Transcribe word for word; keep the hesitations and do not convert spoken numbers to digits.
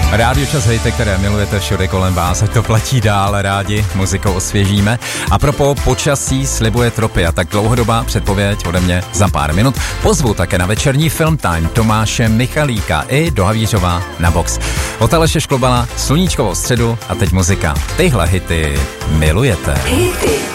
Rádio Čas hejte, které milujete všude kolem vás, ať to platí dál, rádi muzikou osvěžíme. A propos počasí slibuje tropy a tak dlouhodobá předpověď ode mě za pár minut. Pozvu také na večerní Film Time Tomáše Michalíka i do Havířova na box. Od Aleše Šklobala sluníčkovou středu a teď muzika. Tyhle hity milujete. Hity.